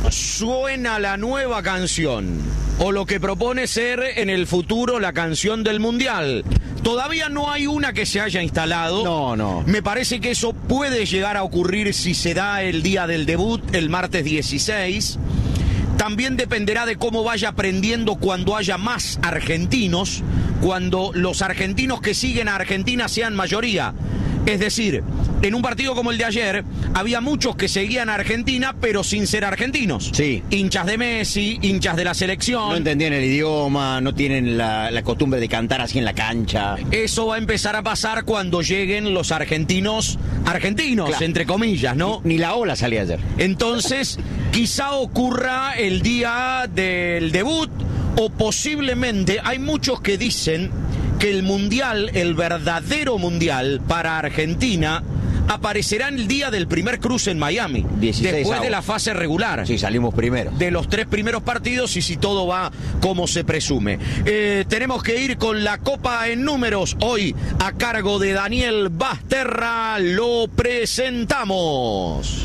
suena la nueva canción, o lo que propone ser en el futuro la canción del Mundial. Todavía no hay una que se haya instalado. No. Me parece que eso puede llegar a ocurrir si se da el día del debut, el martes 16. También dependerá de cómo vaya aprendiendo cuando haya más argentinos, cuando los argentinos que siguen a Argentina sean mayoría. Es decir, en un partido como el de ayer, había muchos que seguían a Argentina, pero sin ser argentinos. Sí. Hinchas de Messi, hinchas de la selección. No entendían el idioma, no tienen la costumbre de cantar así en la cancha. Eso va a empezar a pasar cuando lleguen los argentinos, Claro. entre comillas, ¿no? Ni la ola salía ayer. Entonces, quizá ocurra el día del debut, o posiblemente hay muchos que dicen que el Mundial, el verdadero Mundial para Argentina, aparecerá en el día del primer cruce en Miami, 16 después de avos. la fase regular. Sí, salimos primero. De los 3 primeros partidos, y si todo va como se presume. Tenemos que ir con la Copa en números hoy a cargo de Daniel Basterra. Lo presentamos.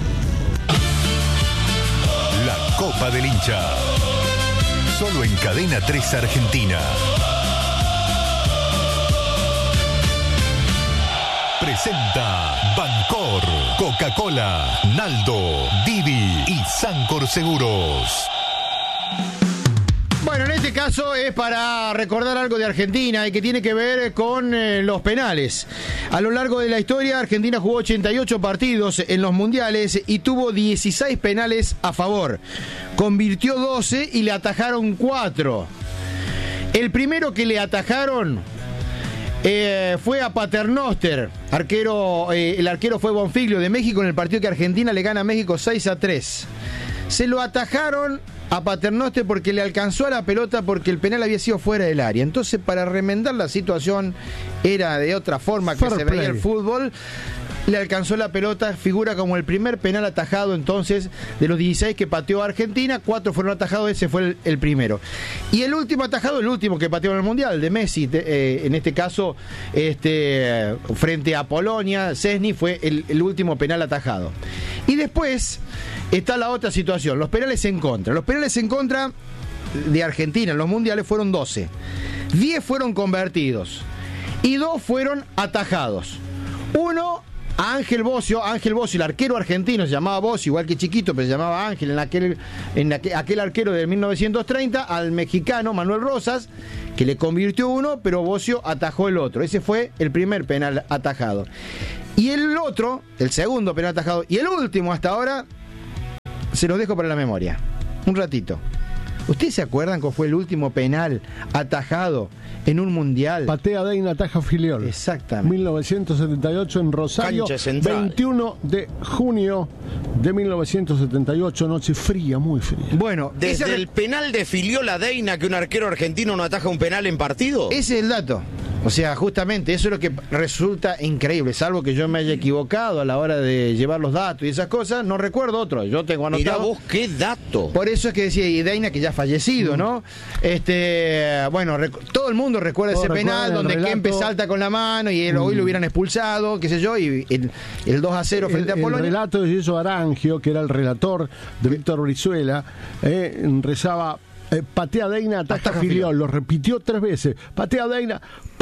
La Copa del Hincha. Solo en Cadena 3 Argentina. Presenta Bancor, Coca-Cola, Naldo, Didi y Sancor Seguros. Bueno, en este caso es para recordar algo de Argentina y que tiene que ver con los penales. A lo largo de la historia, Argentina jugó 88 partidos en los mundiales y tuvo 16 penales a favor. Convirtió 12 y le atajaron 4. El primero que le atajaron fue a Paternoster, el arquero fue Bonfiglio de México en el partido que Argentina le gana a México 6-3. Se lo atajaron a Paternoster porque le alcanzó a la pelota porque el penal había sido fuera del área. Entonces, para remendar la situación, era de otra forma que se veía el fútbol. Le alcanzó la pelota, figura como el primer penal atajado entonces de los 16 que pateó Argentina, 4 fueron atajados, ese fue el primero. Y el último atajado, el último que pateó en el Mundial, de Messi, en este caso frente a Polonia, Szczęsny fue el último penal atajado. Y después está la otra situación, los penales en contra. Los penales en contra de Argentina en los mundiales fueron 12. 10 fueron convertidos y 2 fueron atajados. Uno a Ángel Bocio, el arquero argentino, se llamaba Bocio, igual que Chiquito, pero se llamaba Ángel en aquel arquero de 1930, al mexicano Manuel Rosas, que le convirtió uno, pero Bocio atajó el otro. Ese fue el primer penal atajado. Y el otro, el segundo penal atajado, y el último hasta ahora, se los dejo para la memoria. Un ratito. ¿Ustedes se acuerdan cuál fue el último penal atajado en un mundial? Patea Deina, ataja Filiol. Exactamente. 1978 en Rosario. 21 de junio de 1978, noche fría, muy fría. Bueno, desde el penal de Filiol a Deina, que un arquero argentino no ataja un penal en partido. Ese es el dato. O sea, justamente eso es lo que resulta increíble, salvo que yo me haya equivocado a la hora de llevar los datos y esas cosas, no recuerdo otro, yo tengo anotado. Mirá vos, qué dato. Por eso es que decía, y Deina que ya ha fallecido, ¿no? Bueno, todo el mundo recuerda ese penal donde Kempes salta con la mano y hoy lo hubieran expulsado, qué sé yo, y el 2-0 frente a Polonia. El relato de Gillo Arangio, que era el relator de Víctor Brizuela, rezaba: patea Deina, ataja Filiol. Lo repitió 3 veces. Patea Deina,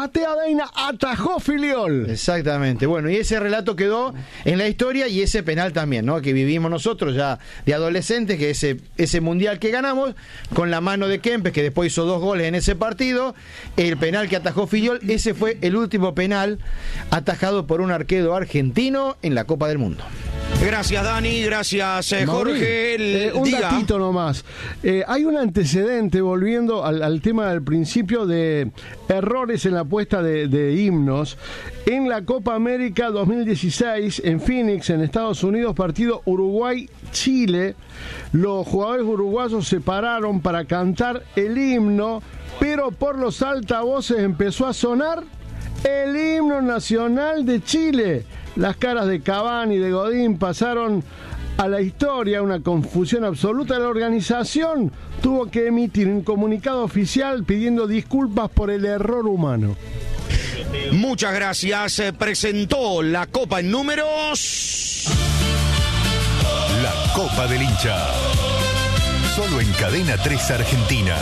atajó Filiol. Exactamente. Bueno, y ese relato quedó en la historia, y ese penal también, ¿no? Que vivimos nosotros ya de adolescentes, que ese mundial que ganamos, con la mano de Kempes, que después hizo 2 goles en ese partido, el penal que atajó Filiol, ese fue el último penal atajado por un arquero argentino en la Copa del Mundo. Gracias, Dani, gracias, Jorge. Un datito nomás. Hay un antecedente, volviendo al tema del principio, de errores en la puesta de himnos. En la Copa América 2016, en Phoenix, en Estados Unidos, partido Uruguay-Chile, los jugadores uruguayos se pararon para cantar el himno, pero por los altavoces empezó a sonar el himno nacional de Chile. Las caras de Cavani y de Godín pasaron a la historia, una confusión absoluta. La organización tuvo que emitir un comunicado oficial pidiendo disculpas por el error humano. Muchas gracias. Presentó la Copa en números. La Copa del Hincha. Solo en Cadena 3 Argentina.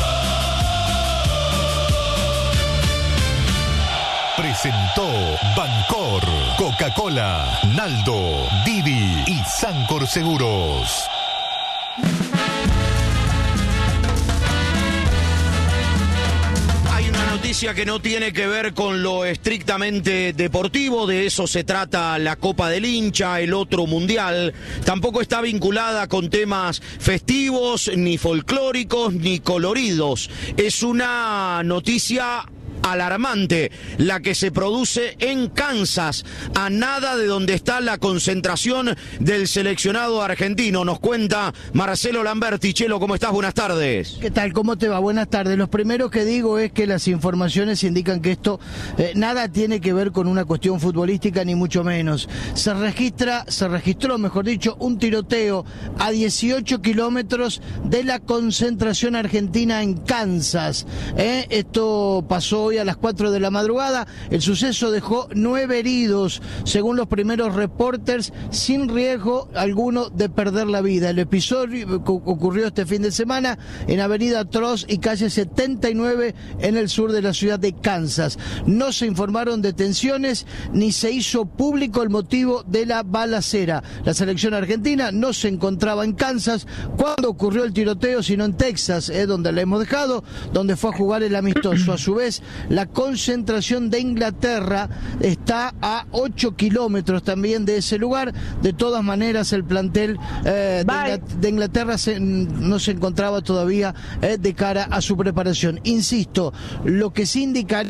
Presentó Bancor, Coca-Cola, Naldo, Didi y Sancor Seguros. Hay una noticia que no tiene que ver con lo estrictamente deportivo, de eso se trata la Copa del Hincha, el otro mundial. Tampoco está vinculada con temas festivos, ni folclóricos, ni coloridos. Es una noticia alarmante la que se produce en Kansas, a nada de donde está la concentración del seleccionado argentino. Nos cuenta Marcelo Lamberti. Chelo, ¿cómo estás? Buenas tardes. ¿Qué tal? ¿Cómo te va? Buenas tardes. Lo primero que digo es que las informaciones indican que esto nada tiene que ver con una cuestión futbolística, ni mucho menos. Se registró, mejor dicho, un tiroteo a 18 kilómetros de la concentración argentina en Kansas. Esto pasó hoy a las 4 de la madrugada. El suceso dejó 9 heridos, según los primeros reporters, sin riesgo alguno de perder la vida. El episodio ocurrió este fin de semana en Avenida Trost y calle 79 en el sur de la ciudad de Kansas. No se informaron detenciones ni se hizo público el motivo de la balacera. La selección argentina no se encontraba en Kansas cuando ocurrió el tiroteo, sino en Texas, donde la hemos dejado, donde fue a jugar el amistoso. A su vez, la concentración de Inglaterra está a 8 kilómetros también de ese lugar. De todas maneras, el plantel de Inglaterra no se encontraba todavía de cara a su preparación. Insisto, lo que sí indica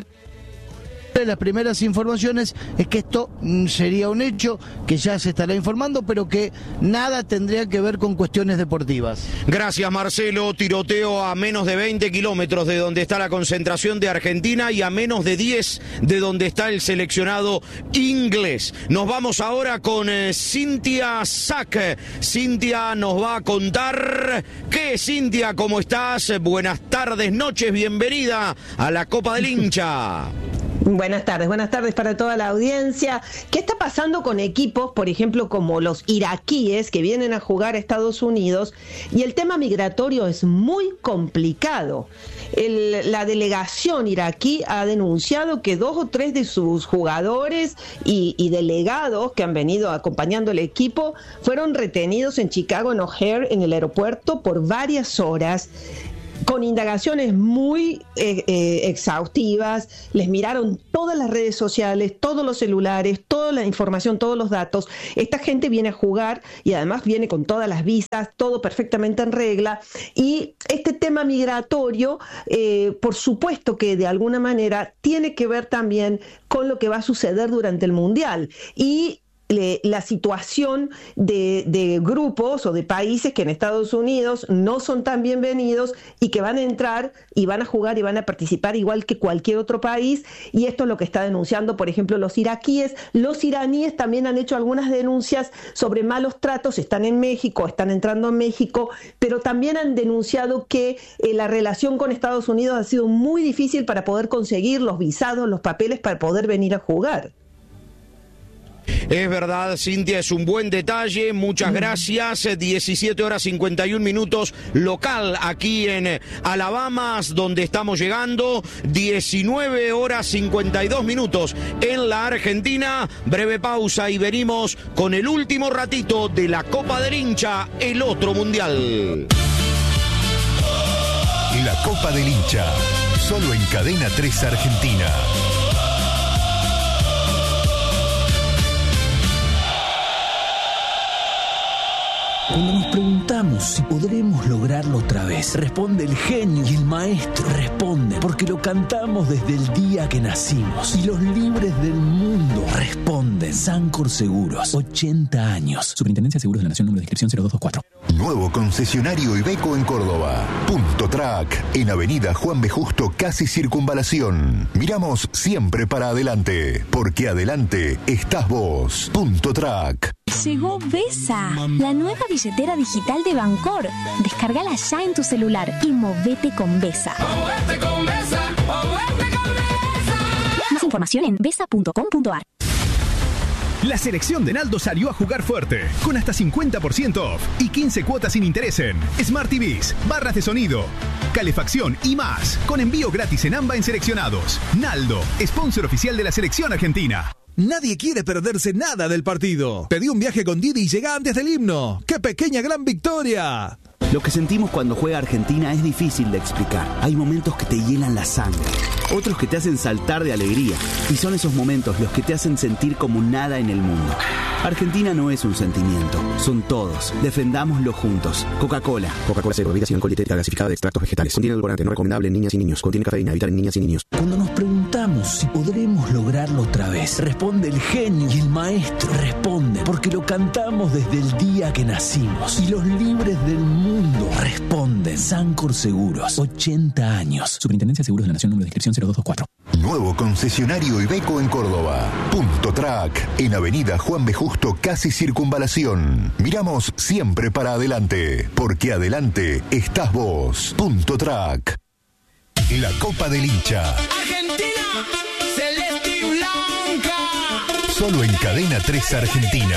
las primeras informaciones es que esto sería un hecho que ya se estará informando, pero que nada tendría que ver con cuestiones deportivas. Gracias, Marcelo. Tiroteo a menos de 20 kilómetros de donde está la concentración de Argentina y a menos de 10 de donde está el seleccionado inglés. Nos vamos ahora con Cintia Sack. Cintia nos va a contar qué. Cintia, ¿cómo estás? Buenas tardes, noches, bienvenida a la Copa del Hincha. Buenas tardes para toda la audiencia. ¿Qué está pasando con equipos, por ejemplo, como los iraquíes que vienen a jugar a Estados Unidos? Y el tema migratorio es muy complicado. La delegación iraquí ha denunciado que 2 o 3 de sus jugadores y delegados que han venido acompañando el equipo fueron retenidos en Chicago, en O'Hare, en el aeropuerto, por varias horas, con indagaciones muy exhaustivas. Les miraron todas las redes sociales, todos los celulares, toda la información, todos los datos. Esta gente viene a jugar y además viene con todas las visas, todo perfectamente en regla. Y este tema migratorio, por supuesto que de alguna manera tiene que ver también con lo que va a suceder durante el Mundial. Y la situación de grupos o de países que en Estados Unidos no son tan bienvenidos y que van a entrar y van a jugar y van a participar igual que cualquier otro país, y esto es lo que está denunciando, por ejemplo, los iraquíes. Los iraníes también han hecho algunas denuncias sobre malos tratos, están en México, están entrando a México, pero también han denunciado que la relación con Estados Unidos ha sido muy difícil para poder conseguir los visados, los papeles para poder venir a jugar. Es verdad, Cintia, es un buen detalle, muchas gracias. 17 horas 51 minutos local aquí en Alabama, donde estamos llegando. 19 horas 52 minutos en la Argentina. Breve pausa y venimos con el último ratito de la Copa del Hincha, el otro mundial. La Copa del Hincha, solo en Cadena 3 Argentina. Cuando nos preguntamos si podremos lograrlo otra vez, responde el genio y el maestro. Responden porque lo cantamos desde el día que nacimos. Y los libres del mundo responden. Sancor Seguros, 80 años. Superintendencia de Seguros de la Nación, número de inscripción 0224. Nuevo concesionario Iveco en Córdoba. Punto Track, en Avenida Juan B. Justo, casi Circunvalación. Miramos siempre para adelante, porque adelante estás vos. Punto Track. Llegó Vesa, la nueva billetera digital de Bancor. Descárgala ya en tu celular y movete con Vesa. ¡Movete con Vesa! ¡Movete con Vesa! Más información en vesa.com.ar. La selección de Naldo salió a jugar fuerte, con hasta 50% off y 15 cuotas sin interés en Smart TVs, barras de sonido, calefacción y más, con envío gratis en AMBA en seleccionados. Naldo, sponsor oficial de la selección argentina. Nadie quiere perderse nada del partido. Pedí un viaje con Didi y llega antes del himno. ¡Qué pequeña gran victoria! Lo que sentimos cuando juega Argentina es difícil de explicar. Hay momentos que te hielan la sangre, otros que te hacen saltar de alegría. Y son esos momentos los que te hacen sentir como nada en el mundo. Argentina no es un sentimiento, son todos. Defendámoslo juntos. Coca-Cola. Coca-Cola cero, bebida sin alcohol dietética gasificada de extractos vegetales. Contiene edulcorante no recomendable en niñas y niños. Contiene cafeína, evitar en niñas y niños. Cuando nos preguntamos si podremos lograrlo otra vez, responde el genio y el maestro. Responde porque lo cantamos desde el día que nacimos. Y los libres del mundo responden. Sancor Seguros, 80 años. Superintendencia de Seguros de la Nación, número de inscripción 0224. Nuevo concesionario Iveco en Córdoba. Punto Track, en Avenida Juan B. Justo, casi Circunvalación. Miramos siempre para adelante, porque adelante estás vos. Punto Track. La Copa del Hincha. Argentina, celeste y blanca. Solo en Cadena 3 Argentina.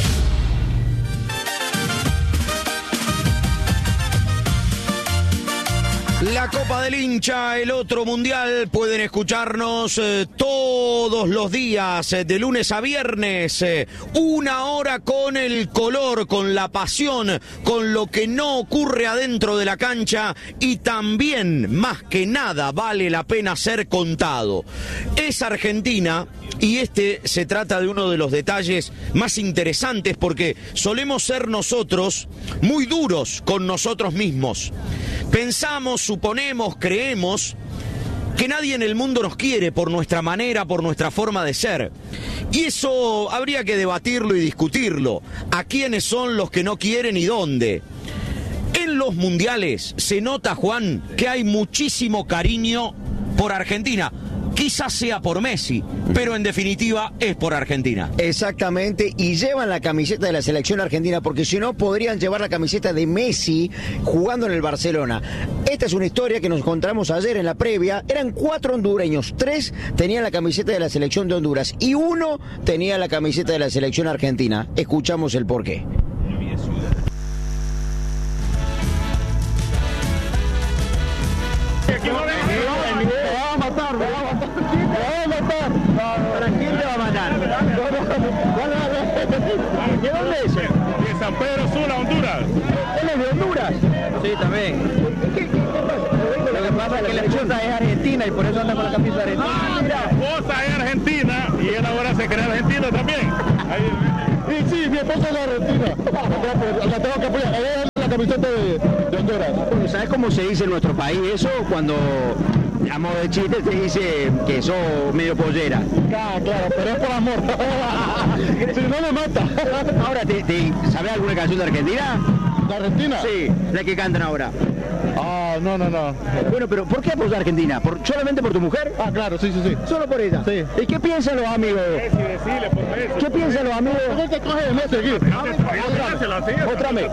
La Copa del Hincha, el otro mundial, pueden escucharnos todos los días, de lunes a viernes, 1 hora con el color, con la pasión, con lo que no ocurre adentro de la cancha y también, más que nada, vale la pena ser contado. Es Argentina y se trata de uno de los detalles más interesantes porque solemos ser nosotros muy duros con nosotros mismos. Pensamos, suponemos, creemos que nadie en el mundo nos quiere por nuestra manera, por nuestra forma de ser. Y eso habría que debatirlo y discutirlo. ¿A quiénes son los que no quieren y dónde? En los mundiales se nota, Juan, que hay muchísimo cariño por Argentina. Quizás sea por Messi, pero en definitiva es por Argentina. Exactamente, y llevan la camiseta de la selección argentina, porque si no podrían llevar la camiseta de Messi jugando en el Barcelona. Esta es una historia que nos encontramos ayer en la previa. Eran 4 hondureños, 3 tenían la camiseta de la selección de Honduras y 1 tenía la camiseta de la selección argentina. Escuchamos el porqué. ¿Para quién te va a matar? ¿De dónde es? De San Pedro Sula, Honduras. ¿Él es de Honduras? Sí, también. ¿Qué pasa? Lo que pasa es que la esposa es argentina y por eso anda con la camisa argentina. Ah, mira, la esposa es argentina y él ahora se cree argentino también. Sí, mi esposa es argentina. La tengo que apoyar. Es la camiseta de Honduras. ¿Sabes cómo se dice en nuestro país eso? Cuando a modo de chiste se dice que sos medio pollera. Claro, pero es por amor. Si no me mata. Ahora, ¿sabes alguna canción de Argentina? ¿De Argentina? Sí, la que cantan ahora. Ah, no. Bueno, pero ¿por qué apoyas a Argentina? ¿Solamente por tu mujer? Ah, claro, sí. ¿Solo por ella? Sí. ¿Y qué piensan los amigos? ¿Qué piensan los amigos? ¿Cómo te coges de Messi aquí? Otra vez.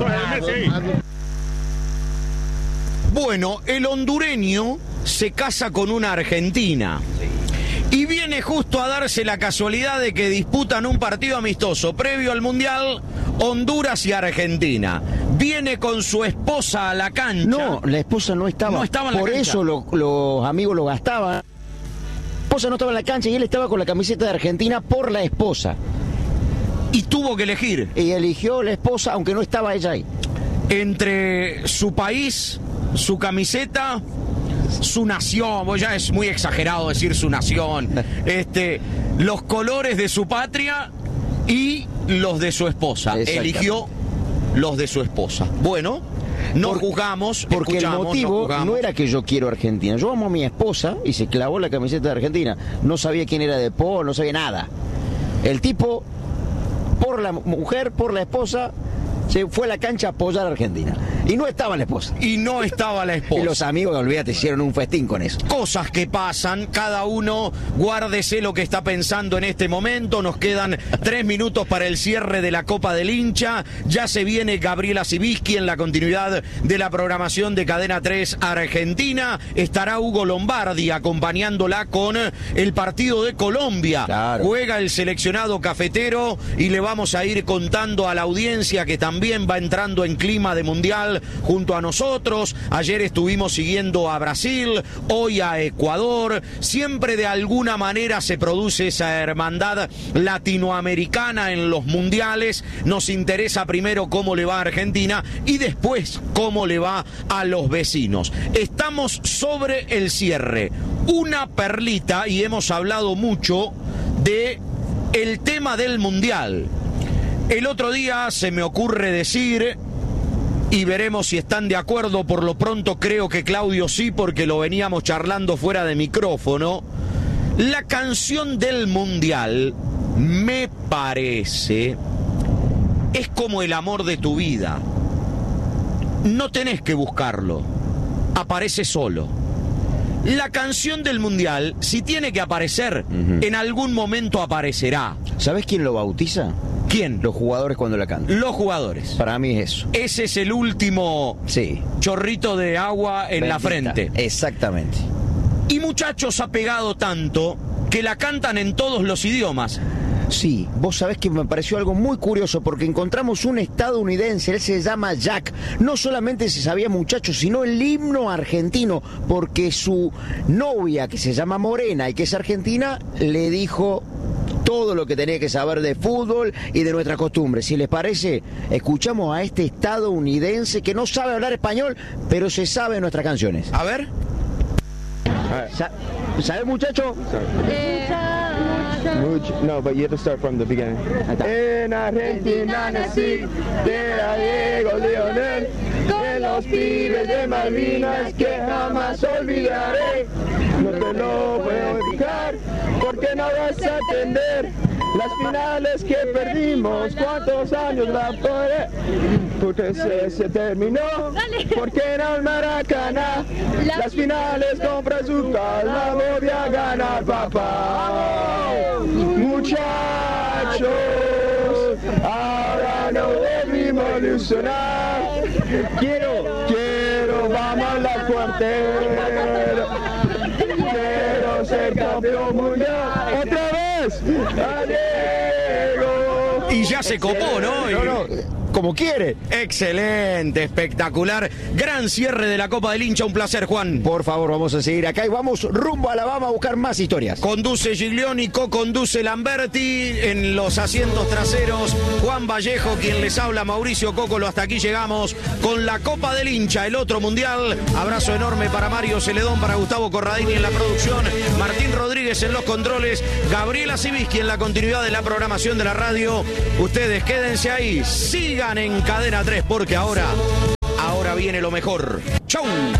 Bueno, el hondureño se casa con una argentina y viene justo a darse la casualidad de que disputan un partido amistoso previo al Mundial, Honduras y Argentina. Viene con su esposa a la cancha. No, la esposa no estaba. No estaba en la Por cancha. eso los amigos lo gastaban. La esposa no estaba en la cancha y él estaba con la camiseta de Argentina por la esposa. Y tuvo que elegir. Y eligió la esposa, aunque no estaba ella ahí. Entre su país, su camiseta, su nación, pues ya es muy exagerado decir su nación, los colores de su patria y los de su esposa. Eligió los de su esposa. Bueno, juzgamos, porque el motivo no era que yo quiero Argentina. Yo amo a mi esposa y se clavó la camiseta de Argentina. No sabía quién era de Paul, no sabía nada. El tipo, por la mujer, por la esposa, se fue a la cancha a apoyar a Argentina. Y no estaba la esposa. Y no estaba la esposa. Y los amigos, olvídate, hicieron un festín con eso. Cosas que pasan, cada uno guárdese lo que está pensando en este momento. Nos quedan 3 minutos para el cierre de la Copa del Hincha. Ya se viene Gabriela Siviski en la continuidad de la programación de Cadena 3 Argentina. Estará Hugo Lombardi acompañándola con el partido de Colombia. Claro. Juega el seleccionado cafetero y le vamos a ir contando a la audiencia que también va entrando en clima de mundial junto a nosotros. Ayer estuvimos siguiendo a Brasil, hoy a Ecuador. Siempre de alguna manera se produce esa hermandad latinoamericana en los mundiales. Nos interesa primero cómo le va a Argentina y después cómo le va a los vecinos. Estamos sobre el cierre. Una perlita, y hemos hablado mucho de el tema del mundial. El otro día se me ocurre decir, y veremos si están de acuerdo, por lo pronto creo que Claudio sí, porque lo veníamos charlando fuera de micrófono, la canción del mundial, me parece, es como el amor de tu vida. No tenés que buscarlo, aparece solo. La canción del mundial, si tiene que aparecer, en algún momento aparecerá. ¿Sabés quién lo bautiza? ¿Quién? Los jugadores cuando la cantan. Los jugadores. Para mí es eso. Ese es el último chorrito de agua en la frente. Exactamente. Y Muchachos ha pegado tanto que la cantan en todos los idiomas. Sí, vos sabés que me pareció algo muy curioso porque encontramos un estadounidense, él se llama Jack. No solamente se sabía Muchachos, sino el himno argentino, porque su novia, que se llama Morena y que es argentina, le dijo todo lo que tenía que saber de fútbol y de nuestras costumbres. Si les parece, escuchamos a este estadounidense que no sabe hablar español, pero se sabe nuestras canciones. A ver. ¿Sabes, muchacho? No, but you have to start from the beginning. En Argentina nací, era Diego Leonel, de los pibes de Malvinas que jamás olvidaré. No te lo puedo explicar, porque no vas a entender las finales que perdimos, cuántos años la podré, porque se terminó, porque en el Maracaná, las finales con Brazucas la voy a ganar, papá. Muchachos, ahora no debimos ilusionar. Quiero, vamos a la cuartera. Quiero ser campeón mundial otra vez. Diego. Y ya se copó, ¿no? Como quiere. Excelente, espectacular. Gran cierre de la Copa del Hincha. Un placer, Juan. Por favor, vamos a seguir acá y vamos rumbo a Alabama a buscar más historias. Conduce Giglioni, co-conduce Lamberti. En los asientos traseros, Juan Vallejo, quien les habla, Mauricio Cocolo. Hasta aquí llegamos con la Copa del Hincha, el otro mundial. Abrazo enorme para Mario Celedón, para Gustavo Corradini en la producción, Martín Rodríguez en los controles, Gabriela Siviski en la continuidad de la programación de la radio. Ustedes quédense ahí, sigan en Cadena 3 porque ahora viene lo mejor. ¡Chau!